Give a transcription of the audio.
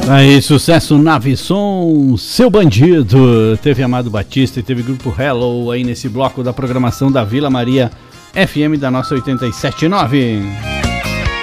Aí, sucesso Nave Som, Seu Bandido. Teve Amado Batista e teve Grupo Hello aí nesse bloco da programação da Vila Maria FM da nossa 87.9.